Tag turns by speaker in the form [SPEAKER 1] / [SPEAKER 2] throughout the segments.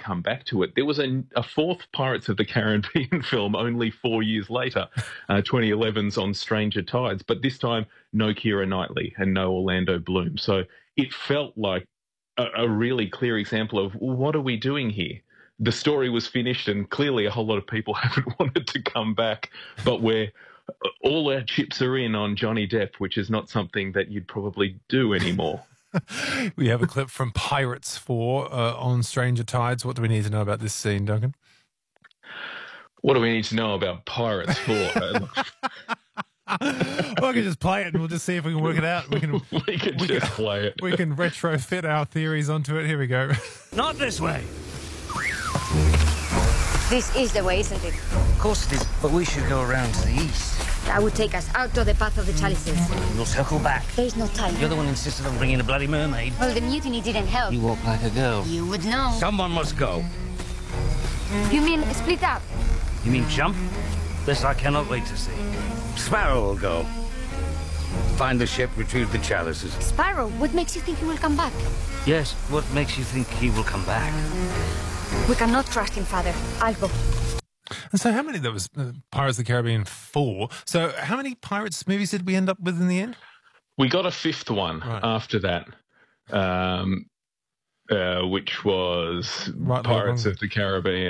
[SPEAKER 1] come back to it. There was a fourth Pirates of the Caribbean film only 4 years later, 2011's On Stranger Tides, but this time no Keira Knightley and no Orlando Bloom. So it felt like a really clear example of, what are we doing here? The story was finished, and clearly a whole lot of people haven't wanted to come back, but all our chips are in on Johnny Depp, which is not something that you'd probably do anymore.
[SPEAKER 2] We have a clip from Pirates 4 on Stranger Tides. What do we need to know about this scene, Duncan?
[SPEAKER 1] What do we need to know about Pirates 4?
[SPEAKER 2] Well, I can just play it and we'll just see if we can work it out. We can
[SPEAKER 1] just play it.
[SPEAKER 2] We can retrofit our theories onto it. Here we go.
[SPEAKER 3] Not this way.
[SPEAKER 4] This is the way, isn't it?
[SPEAKER 3] Of course it is, but we should go around to the east.
[SPEAKER 4] That would take us out to the path of the chalices.
[SPEAKER 3] We'll circle back.
[SPEAKER 4] There's no time.
[SPEAKER 3] You're the one who insisted on bringing a bloody mermaid.
[SPEAKER 4] Well, the mutiny didn't help.
[SPEAKER 3] You walk like a girl.
[SPEAKER 4] You would know.
[SPEAKER 3] Someone must go.
[SPEAKER 4] You mean split up?
[SPEAKER 3] You mean jump? This I cannot wait to see. Sparrow will go. Find the ship, retrieve the chalices.
[SPEAKER 4] Sparrow, what makes you think he will come back?
[SPEAKER 3] Yes, what makes you think he will come back?
[SPEAKER 4] We cannot trust him, Father. I'll go.
[SPEAKER 2] And so how many, that was Pirates of the Caribbean 4. So how many Pirates movies did we end up with in the end?
[SPEAKER 1] We got a fifth one after that, which was Pirates of the Caribbean.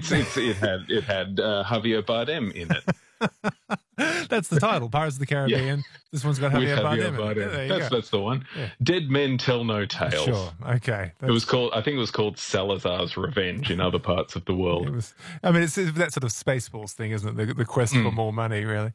[SPEAKER 1] It had Javier Bardem in it.
[SPEAKER 2] That's the title, Pirates of the Caribbean. Yeah. This one's got Javier Bardem.
[SPEAKER 1] That's the one. Yeah. Dead Men Tell No Tales.
[SPEAKER 2] Sure, okay.
[SPEAKER 1] I think it was called Salazar's Revenge in other parts of the world.
[SPEAKER 2] It's that sort of Spaceballs thing, isn't it? The quest for more money, really.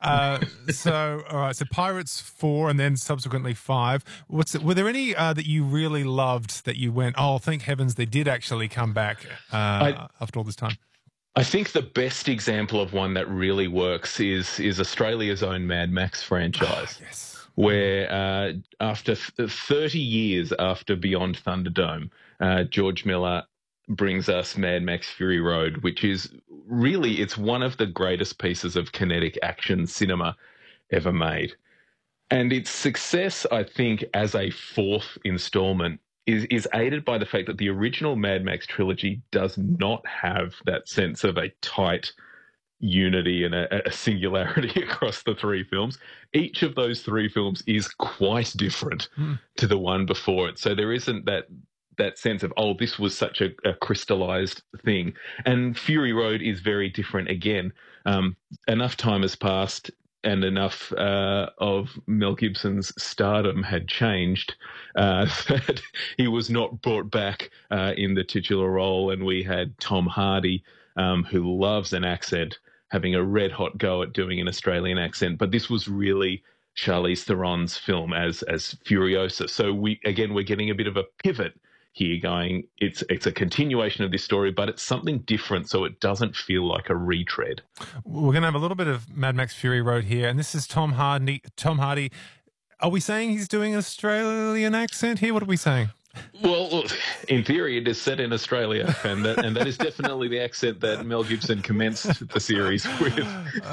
[SPEAKER 2] So, all right. So Pirates 4 and then subsequently 5. Were there any that you really loved that you went, oh, thank heavens they did actually come back after all this time?
[SPEAKER 1] I think the best example of one that really works is Australia's own Mad Max franchise,
[SPEAKER 2] yes.
[SPEAKER 1] Where after 30 years after Beyond Thunderdome, George Miller brings us Mad Max Fury Road, which is really, it's one of the greatest pieces of kinetic action cinema ever made. And its success, I think, as a fourth installment is aided by the fact that the original Mad Max trilogy does not have that sense of a tight unity and a singularity across the three films. Each of those three films is quite different to the one before it. So there isn't that sense of, oh, this was such a crystallized thing. And Fury Road is very different again. Enough time has passed and enough of Mel Gibson's stardom had changed that he was not brought back in the titular role, and we had Tom Hardy, who loves an accent, having a red-hot go at doing an Australian accent. But this was really Charlize Theron's film as Furiosa. So we're getting a bit of a pivot here going, it's a continuation of this story, but it's something different, so it doesn't feel like a retread.
[SPEAKER 2] We're going to have a little bit of Mad Max Fury Road here, and this is Tom Hardy. Are we saying he's doing an Australian accent here? What are we saying?
[SPEAKER 1] Well, in theory, it is set in Australia, and that is definitely the accent that Mel Gibson commenced the series with.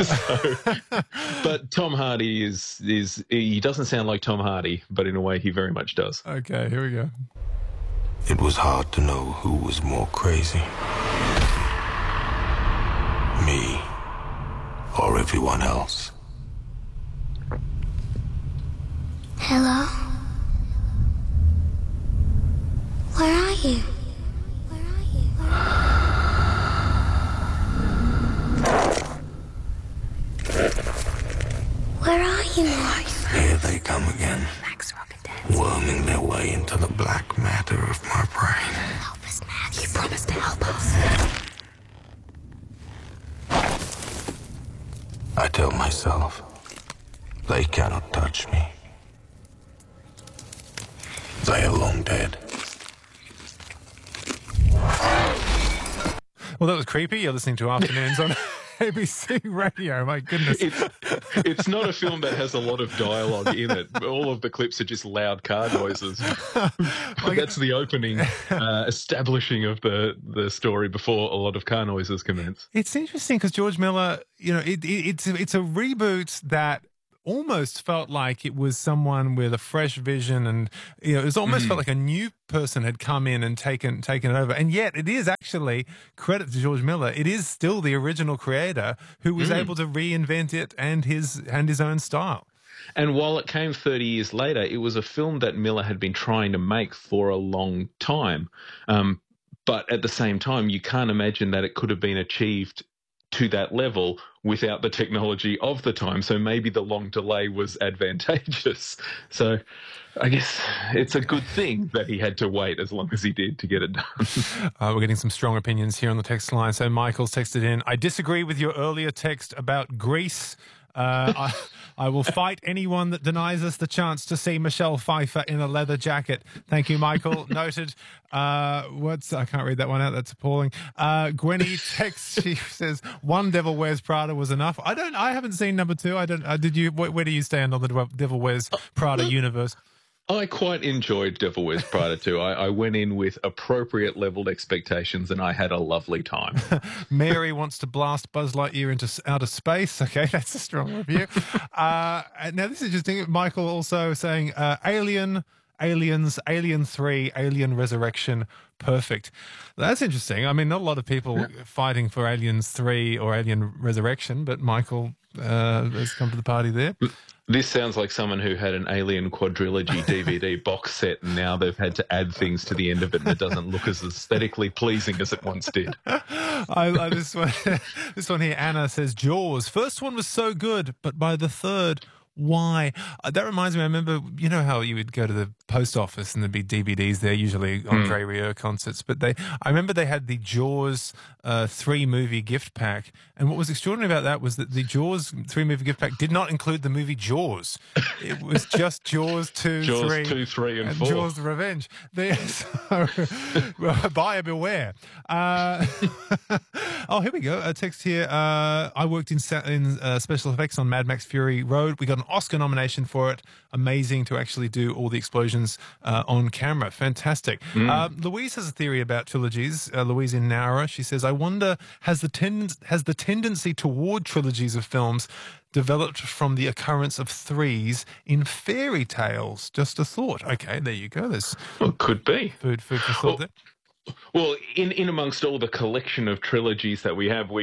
[SPEAKER 1] But Tom Hardy he doesn't sound like Tom Hardy, but in a way he very much does.
[SPEAKER 2] Okay, here we go.
[SPEAKER 5] It was hard to know who was more crazy. Me or everyone else.
[SPEAKER 6] Hello? Where are you? Where are you now?
[SPEAKER 5] Here they come again.
[SPEAKER 4] Max Rocket Dance.
[SPEAKER 5] Worming their way into the black matter of my brain.
[SPEAKER 4] Help us, Max. You promised to help us.
[SPEAKER 5] I tell myself, they cannot touch me. They are long dead.
[SPEAKER 2] Well, that was creepy. You're listening to Afternoons on ABC Radio. My goodness.
[SPEAKER 1] It's not a film that has a lot of dialogue in it. All of the clips are just loud car noises. That's the opening, establishing of the story before a lot of car noises commence.
[SPEAKER 2] It's interesting because George Miller, it's a reboot that almost felt like it was someone with a fresh vision, and it was almost felt like a new person had come in and taken it over. And yet, it is actually, credit to George Miller, it is still the original creator who was able to reinvent it and his own style.
[SPEAKER 1] And while it came 30 years later, it was a film that Miller had been trying to make for a long time. But at the same time, you can't imagine that it could have been achieved to that level without the technology of the time. So maybe the long delay was advantageous. So I guess it's a good thing that he had to wait as long as he did to get it done.
[SPEAKER 2] We're getting some strong opinions here on the text line. So Michael's texted in, I disagree with your earlier text about Grease. I will fight anyone that denies us the chance to see Michelle Pfeiffer in a leather jacket. Thank you, Michael. Noted. I can't read that one out. That's appalling. Gwenny texts. She says, "One Devil Wears Prada was enough." I haven't seen number 2. Did you? Where do you stand on the Devil Wears Prada universe?
[SPEAKER 1] I quite enjoyed Devil Wears Prada too. I went in with appropriate leveled expectations and I had a lovely time.
[SPEAKER 2] Mary wants to blast Buzz Lightyear into outer space. Okay, that's a strong review. Now, this is interesting. Michael also saying Aliens, Alien 3, Alien Resurrection, perfect. That's interesting. I mean, not a lot of people fighting for Aliens 3 or Alien Resurrection, but Michael has come to the party there.
[SPEAKER 1] This sounds like someone who had an Alien quadrilogy DVD box set and now they've had to add things to the end of it and it doesn't look as aesthetically pleasing as it once did.
[SPEAKER 2] This one here, Anna says, Jaws. First one was so good, but by the third, why? That reminds me, I remember, you know how you would go to the post office and there'd be DVDs there, usually Andre Rieu concerts, but I remember they had the Jaws 3-movie gift pack, and what was extraordinary about that was that the Jaws 3-movie gift pack did not include the movie Jaws. It was just Jaws 2,
[SPEAKER 1] Jaws
[SPEAKER 2] 3,
[SPEAKER 1] 2, 3, and 4.
[SPEAKER 2] Jaws the Revenge. Buyer beware. Oh, here we go. A text here. I worked in special effects on Mad Max Fury Road. We got an Oscar nomination for it. Amazing to actually do all the explosions on camera. Fantastic. Louise has a theory about trilogies. Louise in Nowra, she says, I wonder, has the tendency toward trilogies of films developed from the occurrence of threes in fairy tales? Just a thought. Okay, there you go. There's
[SPEAKER 1] could be.
[SPEAKER 2] Food for thought there.
[SPEAKER 1] Well, in amongst all the collection of trilogies that we have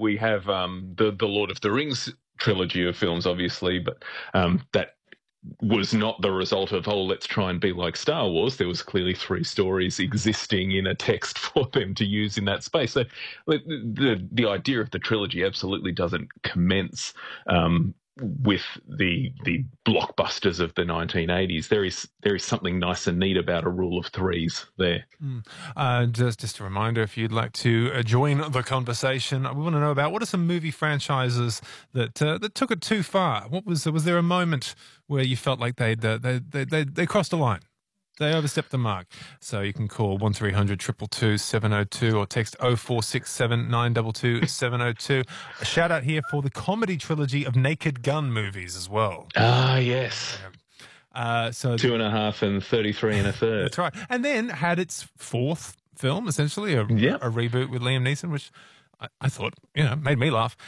[SPEAKER 1] the Lord of the Rings trilogy of films, obviously, but that was not the result of, let's try and be like Star Wars. There was clearly 3 stories existing in a text for them to use in that space. So the idea of the trilogy absolutely doesn't commence with the blockbusters of the 1980s. There is something nice and neat about a rule of 3s there.
[SPEAKER 2] Just a reminder, if you'd like to join the conversation, we want to know about what are some movie franchises that took it too far. Was there a moment where you felt like they crossed a line? They overstepped the mark. So you can call 1300 222 702 or text 0467 922 702. A shout out here for the comedy trilogy of Naked Gun movies as well.
[SPEAKER 1] Ah, yes.
[SPEAKER 2] So
[SPEAKER 1] 2.5 and 33 1/3.
[SPEAKER 2] That's right. And then had its 4th film, essentially, a reboot with Liam Neeson, which I thought, made me laugh.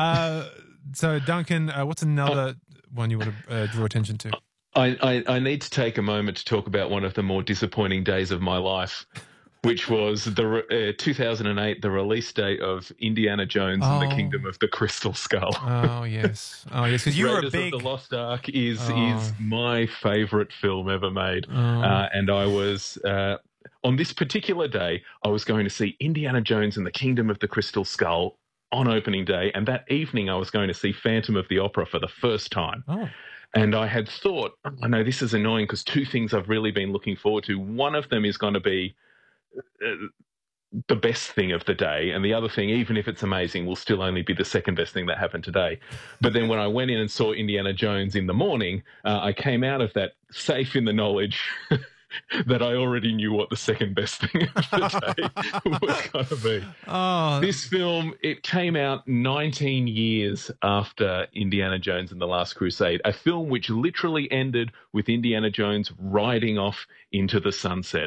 [SPEAKER 2] So Duncan, what's another one you want to draw attention to?
[SPEAKER 1] I need to take a moment to talk about one of the more disappointing days of my life, which was the 2008, the release date of Indiana Jones and the Kingdom of the Crystal Skull.
[SPEAKER 2] Oh, yes. Because you were a big...
[SPEAKER 1] of the Lost Ark is my favourite film ever made. And I was... on this particular day, I was going to see Indiana Jones and the Kingdom of the Crystal Skull on opening day, and that evening I was going to see Phantom of the Opera for the first time. And I had thought, I know this is annoying because 2 things I've really been looking forward to. One of them is going to be the best thing of the day, and the other thing, even if it's amazing, will still only be the second best thing that happened today. But then when I went in and saw Indiana Jones in the morning, I came out of that safe in the knowledge that I already knew what the second best thing of the day was going to be. This film, it came out 19 years after Indiana Jones and the Last Crusade, a film which literally ended with Indiana Jones riding off into the sunset.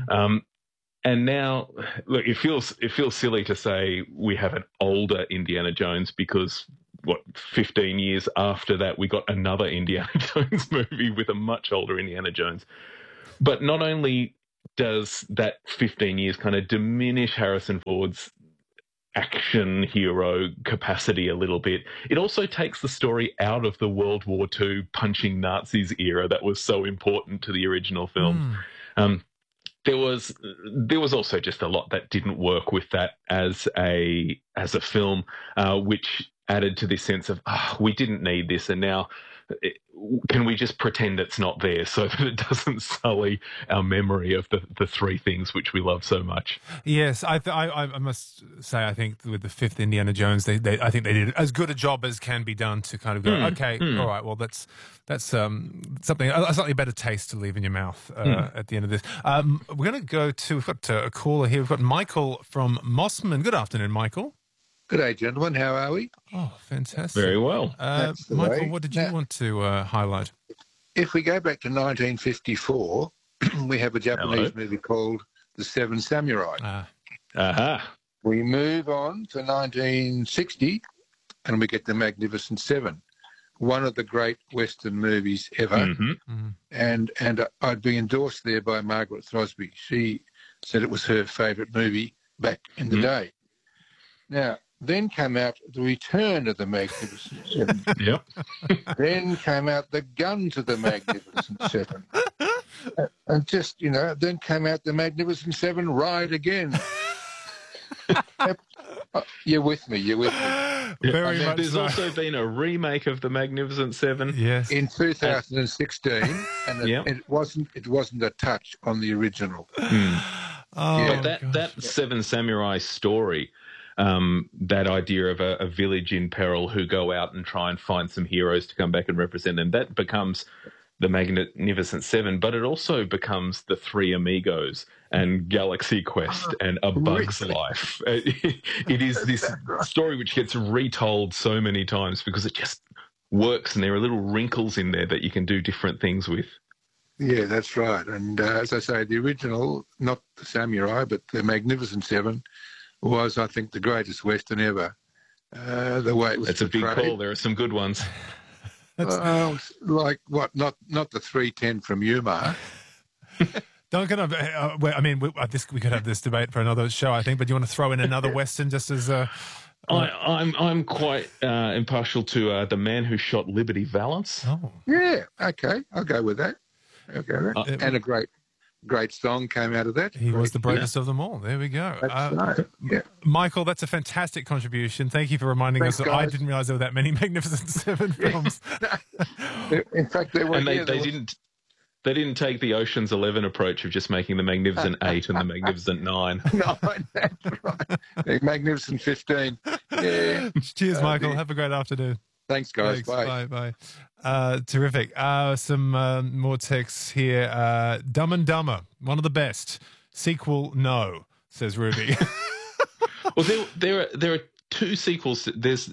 [SPEAKER 1] And now, look, it feels silly to say we have an older Indiana Jones because 15 years after that, we got another Indiana Jones movie with a much older Indiana Jones. But not only does that 15 years kind of diminish Harrison Ford's action hero capacity a little bit, it also takes the story out of the World War II punching Nazis era that was so important to the original film. There was also just a lot that didn't work with that as a film, which added to this sense of, we didn't need this, and now can we just pretend it's not there so that it doesn't sully our memory of the three things which we love so much?
[SPEAKER 2] Yes, I must say, I think with the fifth Indiana Jones, I think they did as good a job as can be done to kind of go, all right, well, that's something, a slightly better taste to leave in your mouth at the end of this. We're going to go to, we've got a caller here. We've got Michael from Mossman. Good afternoon, Michael.
[SPEAKER 7] Good day, gentlemen. How are we?
[SPEAKER 2] Oh, fantastic.
[SPEAKER 1] Very well.
[SPEAKER 2] Michael, what did you want to highlight?
[SPEAKER 7] If we go back to 1954, we have a Japanese movie called The Seven Samurai. We move on to 1960, and we get The Magnificent Seven, one of the great Western movies ever. And I'd be endorsed there by Margaret Throsby. She said it was her favourite movie back in the day. Now, then came out The Return of the Magnificent Seven. Then came out The Gun to the Magnificent Seven. And just, then came out The Magnificent Seven Ride Again. You're with me.
[SPEAKER 2] Very much
[SPEAKER 1] There's
[SPEAKER 2] so.
[SPEAKER 1] also been a remake of The Magnificent Seven.
[SPEAKER 2] Yes.
[SPEAKER 7] In 2016, and it wasn't a touch on the original.
[SPEAKER 1] But that Seven Samurai story, that idea of a village in peril who go out and try and find some heroes to come back and represent them, that becomes the Magnificent Seven, but it also becomes the Three Amigos and Galaxy Quest and A Bug's Life. It is this story which gets retold so many times because it just works, and there are little wrinkles in there that you can do different things with.
[SPEAKER 7] Yeah, that's right. And as I say, the original, not the Samurai, but the Magnificent Seven, was, I think, the greatest Western ever. The way it was.
[SPEAKER 1] It's a big call. There are some good ones.
[SPEAKER 7] Like what? Not the 310 from Umar.
[SPEAKER 2] Duncan, we could have this debate for another show, I think. But do you want to throw in another Western just as a?
[SPEAKER 1] I'm quite impartial to The Man Who Shot Liberty Valance.
[SPEAKER 2] Oh,
[SPEAKER 7] yeah. Okay, I'll go with that. And a great song came out of that.
[SPEAKER 2] He was the bravest of them all. There we go.
[SPEAKER 7] That's right. Yeah.
[SPEAKER 2] Michael, that's a fantastic contribution. Thank you for reminding us that I didn't realise there were that many Magnificent Seven films.
[SPEAKER 7] In fact, there were.
[SPEAKER 1] And they didn't take the Ocean's 11 approach of just making the Magnificent 8 and the Magnificent 9.
[SPEAKER 7] No, that's right. The Magnificent 15. Yeah.
[SPEAKER 2] Cheers, Michael. Have a great afternoon.
[SPEAKER 7] Thanks, guys.
[SPEAKER 2] Thanks. Bye. Terrific. Some more texts here. Dumb and Dumber, one of the best. Sequel, no, says Ruby.
[SPEAKER 1] Well, there are two sequels. There's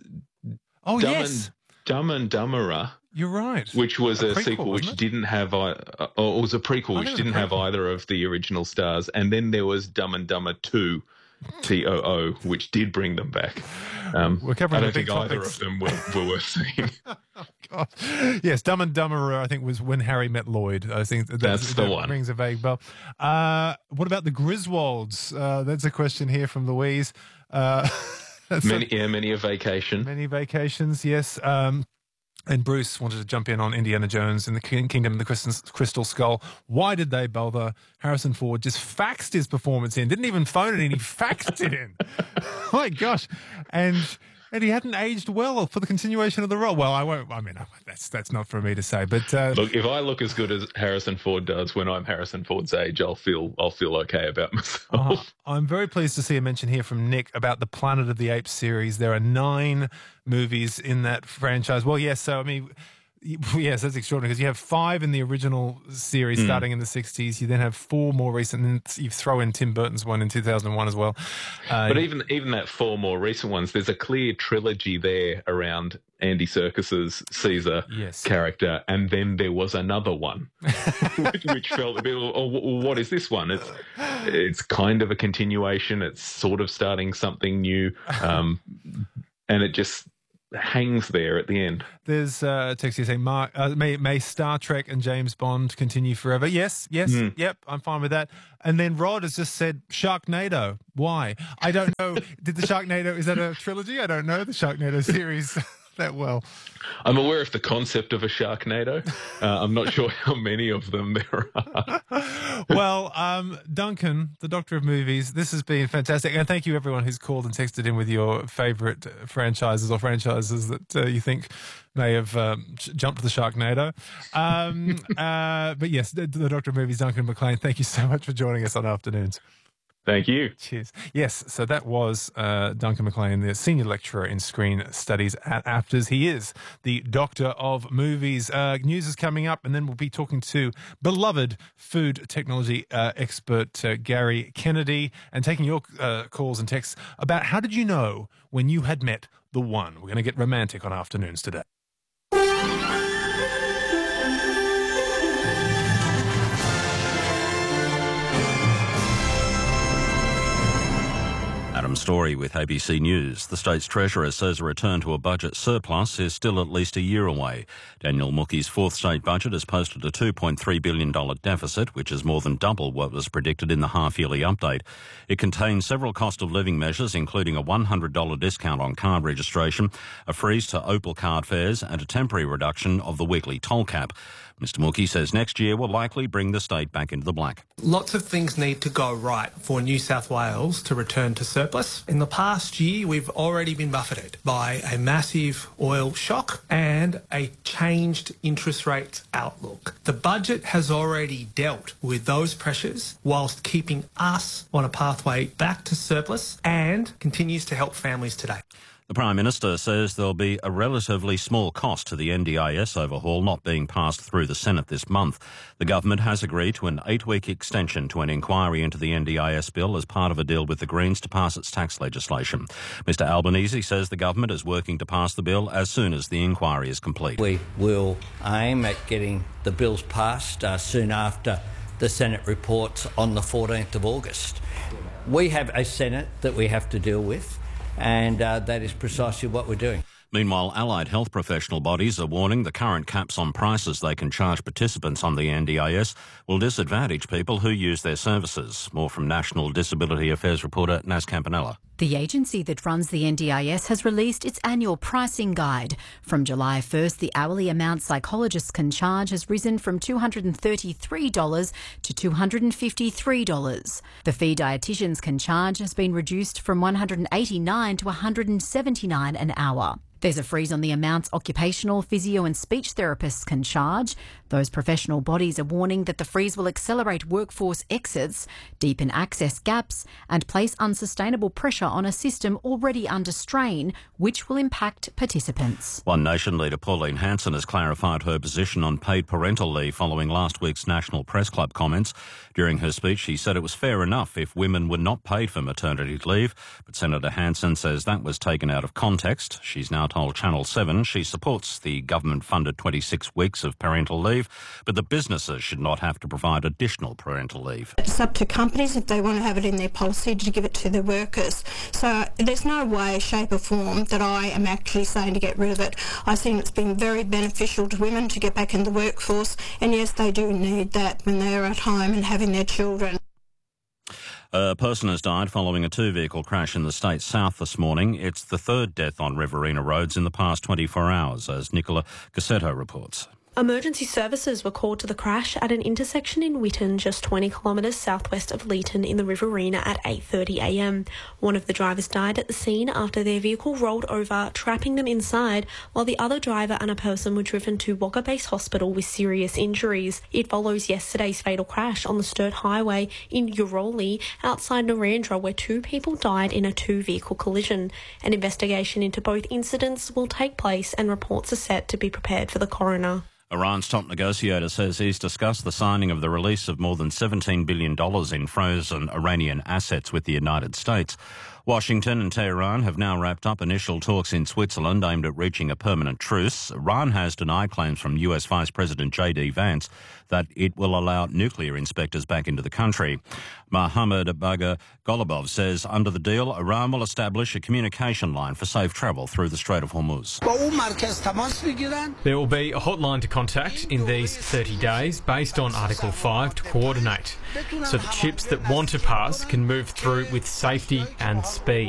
[SPEAKER 1] Dumb and Dumberer.
[SPEAKER 2] You're right.
[SPEAKER 1] Which was a
[SPEAKER 2] prequel,
[SPEAKER 1] sequel which didn't have, or it was a prequel which didn't have either of the original stars. And then there was Dumb and Dumber 2, TOO, which did bring them back.
[SPEAKER 2] We're covering
[SPEAKER 1] I don't think either of them were worth seeing.
[SPEAKER 2] Oh, God. Yes, Dumb and Dumber, I think, was When Harry Met Lloyd. I think
[SPEAKER 1] that's the one.
[SPEAKER 2] Rings a vague bell. What about the Griswolds? That's a question here from Louise.
[SPEAKER 1] Many a vacation.
[SPEAKER 2] Many vacations, yes. And Bruce wanted to jump in on Indiana Jones and the Kingdom of the Crystal Skull. Why did they bother? Harrison Ford just faxed his performance in. Didn't even phone it in. He faxed it in. My gosh. And he hadn't aged well for the continuation of the role. Well, I won't. I mean, that's not for me to say. But
[SPEAKER 1] look, if I look as good as Harrison Ford does when I'm Harrison Ford's age, I'll feel okay about myself.
[SPEAKER 2] I'm very pleased to see a mention here from Nick about the Planet of the Apes series. There are 9 movies in that franchise. Well, yes. So I mean, yes, that's extraordinary because you have 5 in the original series starting in the 60s. You then have 4 more recent, and you throw in Tim Burton's one in 2001 as well.
[SPEAKER 1] But even that 4 more recent ones, there's a clear trilogy there around Andy Serkis's Caesar character, and then there was another one, which felt a bit. Oh, what is this one? It's kind of a continuation. It's sort of starting something new, and it just. hangs there at the end.
[SPEAKER 2] There's a text here saying, may Star Trek and James Bond continue forever. Yes, yep, I'm fine with that. And then Rod has just said Sharknado. Why? I don't know. Did the Sharknado, is that a trilogy? I don't know the Sharknado series that well.
[SPEAKER 1] I'm aware of the concept of a Sharknado. I'm not sure how many of them there are.
[SPEAKER 2] Well, Duncan, the Doctor of Movies, this has been fantastic. And thank you, everyone who's called and texted in with your favourite franchises that you think may have jumped to the Sharknado. But yes, the Doctor of Movies, Duncan McLean, thank you so much for joining us on Afternoons.
[SPEAKER 1] Thank you.
[SPEAKER 2] Cheers. Yes, so that was Duncan McLean, the Senior Lecturer in Screen Studies at AFTRS. He is the Doctor of Movies. News is coming up, and then we'll be talking to beloved food technology expert Gary Kennedy and taking your calls and texts about how did you know when you had met the one. We're going to get romantic on Afternoons today.
[SPEAKER 8] Adam Story with ABC News. The state's treasurer says a return to a budget surplus is still at least a year away. Daniel Mookie's fourth state budget has posted a $2.3 billion deficit, which is more than double what was predicted in the half-yearly update. It contains several cost of living measures, including a $100 discount on card registration, a freeze to Opal card fares and a temporary reduction of the weekly toll cap. Mr Mookie says next year will likely bring the state back into the black.
[SPEAKER 9] Lots of things need to go right for New South Wales to return to surplus. In the past year, we've already been buffeted by a massive oil shock and a changed interest rate outlook. The budget has already dealt with those pressures whilst keeping us on a pathway back to surplus and continues to help families today.
[SPEAKER 8] The Prime Minister says there'll be a relatively small cost to the NDIS overhaul not being passed through the Senate this month. The government has agreed to an 8-week extension to an inquiry into the NDIS bill as part of a deal with the Greens to pass its tax legislation. Mr Albanese says the government is working to pass the bill as soon as the inquiry is complete.
[SPEAKER 10] We will aim at getting the bills passed soon after the Senate reports on the 14th of August. We have a Senate that we have to deal with, and that is precisely what we're doing.
[SPEAKER 8] Meanwhile, allied health professional bodies are warning the current caps on prices they can charge participants on the NDIS will disadvantage people who use their services. More from National Disability Affairs reporter Naz Campanella.
[SPEAKER 11] The agency that runs the NDIS has released its annual pricing guide. From July 1st, the hourly amount psychologists can charge has risen from $233 to $253. The fee dietitians can charge has been reduced from $189 to $179 an hour. There's a freeze on the amounts occupational, physio and speech therapists can charge. Those professional bodies are warning that the freeze will accelerate workforce exits, deepen access gaps and place unsustainable pressure on a system already under strain, which will impact participants.
[SPEAKER 8] One Nation leader Pauline Hanson has clarified her position on paid parental leave following last week's National Press Club comments. During her speech, she said it was fair enough if women were not paid for maternity leave, but Senator Hanson says that was taken out of context. She's now told Channel 7 she supports the government-funded 26 weeks of parental leave, but the businesses should not have to provide additional parental leave.
[SPEAKER 12] It's up to companies if they want to have it in their policy to give it to their workers. So there's no way, shape or form that I am actually saying to get rid of it. I think it's been very beneficial to women to get back in the workforce, and yes, they do need that when they are at home and having their children.
[SPEAKER 8] A person has died following a two-vehicle crash in the state's south this morning. It's the third death on Riverina roads in the past 24 hours, as Nicola Cassetto reports.
[SPEAKER 13] Emergency services were called to the crash at an intersection in Whitton, just 20 kilometres southwest of Leeton in the Riverina at 8:30am. One of the drivers died at the scene after their vehicle rolled over, trapping them inside, while the other driver and a person were driven to Wagga Base Hospital with serious injuries. It follows yesterday's fatal crash on the Sturt Highway in Uroli, outside Narandra, where two people died in a two-vehicle collision. An investigation into both incidents will take place and reports are set to be prepared for the coroner.
[SPEAKER 8] Iran's top negotiator says he's discussed the signing of the release of more than $17 billion in frozen Iranian assets with the United States. Washington and Tehran have now wrapped up initial talks in Switzerland aimed at reaching a permanent truce. Iran has denied claims from US Vice President J.D. Vance that it will allow nuclear inspectors back into the country. Mohammad Bagher Golubov says under the deal, Iran will establish a communication line for safe travel through the Strait of Hormuz.
[SPEAKER 14] There will be a hotline to contact in these 30 days based on Article 5 to coordinate, so that ships that want to pass can move through with safety and speed.